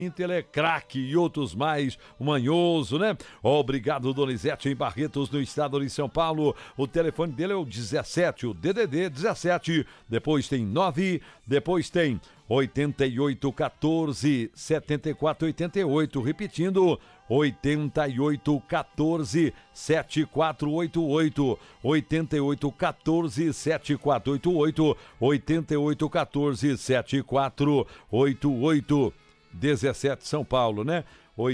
Inter é craque e outros mais, manhoso, né? Obrigado, Donizete, em Barretos, no estado de São Paulo. O telefone dele é o 17, o DDD 17, depois tem 9, depois tem 88 14 74 88, repetindo, 88 14 7488, 88 14 7488, 88 14 7488. 17 São Paulo, né?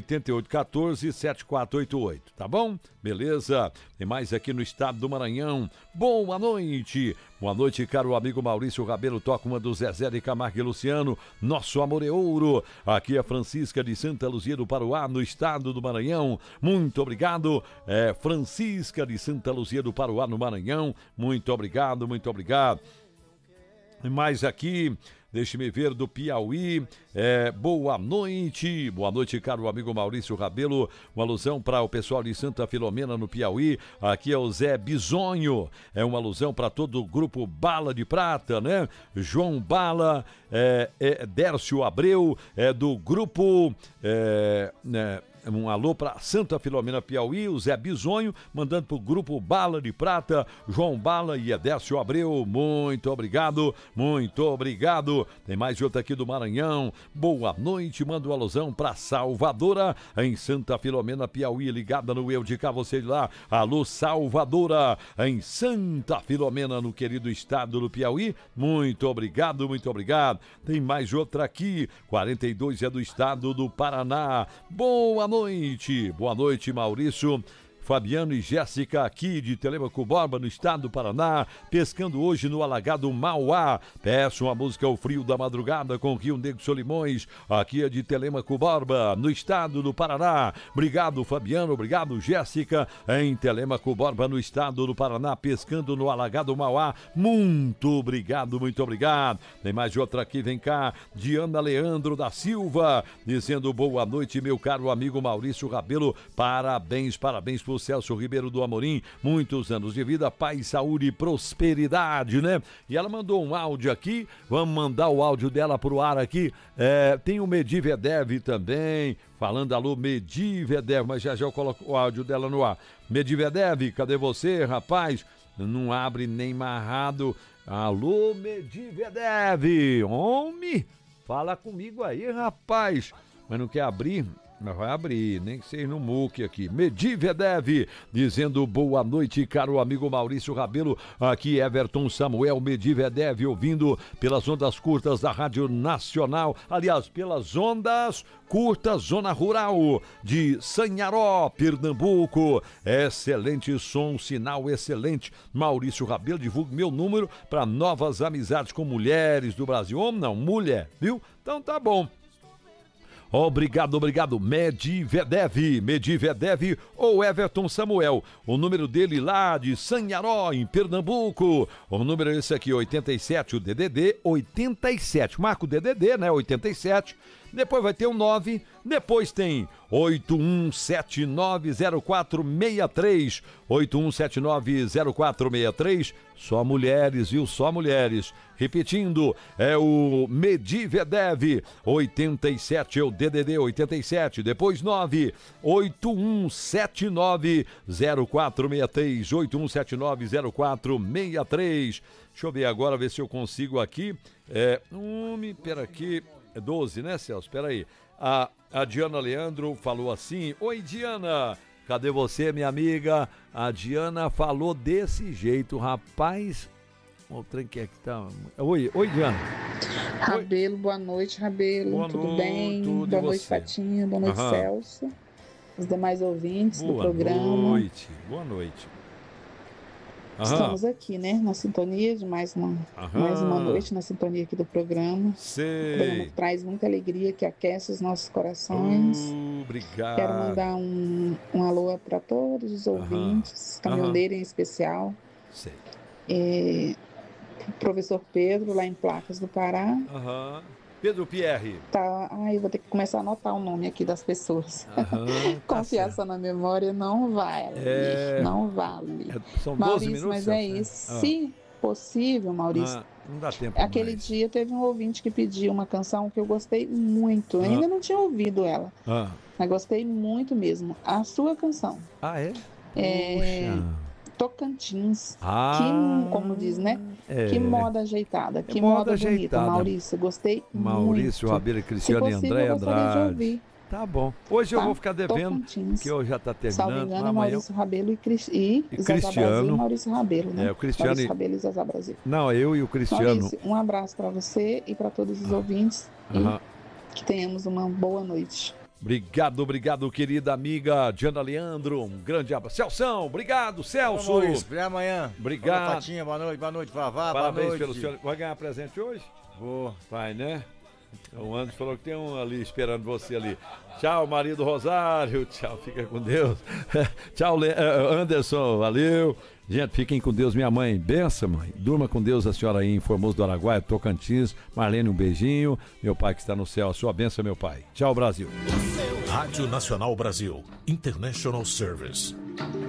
8814-7488, tá bom? Beleza? Tem mais aqui no estado do Maranhão. Boa noite! Boa noite, caro amigo Maurício Rabelo, toca uma do Zezé de Camargo e Luciano, Nosso Amor é Ouro. Aqui é Francisca de Santa Luzia do Paruá, no estado do Maranhão. Muito obrigado, Francisca de Santa Luzia do Paruá, no Maranhão. Muito obrigado, muito obrigado. E mais aqui... Deixe-me ver do Piauí. Boa noite, caro amigo Maurício Rabelo. Uma alusão para o pessoal de Santa Filomena, no Piauí. Aqui é o Zé Bisonho. É uma alusão para todo o grupo Bala de Prata, né? João Bala, Dércio Abreu, do grupo. Um alô para Santa Filomena, Piauí, o Zé Bisonho, mandando pro grupo Bala de Prata, João Bala e Edércio Abreu. Muito obrigado, muito obrigado. Tem mais outra aqui do Maranhão. Boa noite, mando uma alusão para Salvadora, em Santa Filomena, Piauí, ligada no Eu de Cá, você de lá. Alô, Salvadora, em Santa Filomena, no querido estado do Piauí. Muito obrigado, muito obrigado. Tem mais outra aqui, 42 é do estado do Paraná. Boa noite, Maurício, Fabiano e Jéssica, aqui de Telêmaco Borba, no estado do Paraná, pescando hoje no alagado Mauá. Peço uma música O Frio da Madrugada com Rio Negro Solimões, aqui é de Telêmaco Borba, no estado do Paraná. Obrigado, Fabiano, obrigado, Jéssica, em Telêmaco Borba, no estado do Paraná, pescando no alagado Mauá. Muito obrigado, muito obrigado. Tem mais outra aqui, vem cá, Diana Leandro da Silva, dizendo boa noite, meu caro amigo Maurício Rabelo, parabéns pro Celso Ribeiro do Amorim, muitos anos de vida, paz, saúde e prosperidade, né? E ela mandou um áudio aqui, vamos mandar o áudio dela pro ar aqui. Tem o Medvedev também, falando alô Medvedev, mas já eu coloco o áudio dela no ar. Medvedev, cadê você, rapaz? Não abre nem marrado. Alô Medvedev, homem, fala comigo aí, rapaz. Mas não quer abrir? Mas vai abrir, nem que seja no muque aqui. Medvedev, dizendo boa noite, caro amigo Maurício Rabelo. Aqui Everton Samuel Medvedev, ouvindo pelas ondas curtas da Rádio Nacional. Aliás, pelas ondas curtas, Zona Rural de Sanharó, Pernambuco. Excelente som, sinal excelente. Maurício Rabelo, divulgue meu número para novas amizades com mulheres do Brasil. Homem não, mulher, viu? Então tá bom. Obrigado, Medvedev ou Everton Samuel. O número dele lá de Sanharó, em Pernambuco. O número é esse aqui, 87, o DDD 87. Marca o DDD, né? 87. Depois vai ter um 9, depois tem 81790463, 81790463, só mulheres, viu? Só mulheres. Repetindo, é o Medvedev, 87 é o DDD 87, depois 9, 81790463, 81790463. Deixa eu ver agora, ver se eu consigo aqui. Pera aqui. É 12, né, Celso? Espera aí. A Diana Leandro falou assim: oi, Diana, cadê você, minha amiga? A Diana falou desse jeito, rapaz. O trem que é que tá... Oi, Diana. Rabelo, oi. Boa noite, Rabelo. Tudo bem? Tudo boa noite, Patinho. Boa noite, Celso. Os demais ouvintes do programa. Boa noite. Estamos aqui, né, na sintonia de mais uma noite na sintonia aqui do programa. Sei. O programa traz muita alegria, que aquece os nossos corações. Obrigado. Quero mandar um alô para todos os ouvintes, caminhoneiros em especial. Sei. Professor Pedro, lá em Placas do Pará. Pedro Pierre. Tá, eu vou ter que começar a anotar o nome aqui das pessoas. Confiar só na memória não vale. Não vale. São 12 Maurício, minutos, mas é isso. Se possível, Maurício, Não dá tempo. Aquele dia teve um ouvinte que pediu uma canção que eu gostei muito. Ainda não tinha ouvido ela. Mas gostei muito mesmo. A sua canção. Ah, é? Tocantins. Que, como diz, né? Que moda ajeitada. Que moda bonita. Maurício, gostei muito. Maurício Rabelo e Cristiano e André Andrade. De ouvir. Tá bom. Hoje eu vou ficar devendo, que hoje já tá terminando. Salvo engano, Maurício Rabelo e Cristiano. Maurício Rabelo, né? O Cristiano Maurício Rabelo e Zazá Brasil. Não, eu e o Cristiano. Maurício, um abraço para você e para todos os ouvintes. E que tenhamos uma boa noite. Obrigado, querida amiga Diana Leandro. Um grande abraço. Celção, obrigado, Celso. Até amanhã. Obrigado. Olá, Patinha, boa noite, Vavá. Parabéns boa noite. pelo senhor. Vai ganhar presente hoje? Vou. Vai, né? O Anderson falou que tem um ali esperando você ali. Tchau, marido Rosário. Tchau, fica com Deus. Tchau, Anderson. Valeu. Gente, fiquem com Deus. Minha mãe, benção, mãe. Durma com Deus, a senhora aí em Formoso do Araguaia, Tocantins. Marlene, um beijinho. Meu pai que está no céu. A sua benção, meu pai. Tchau, Brasil. Rádio Nacional Brasil. International Service.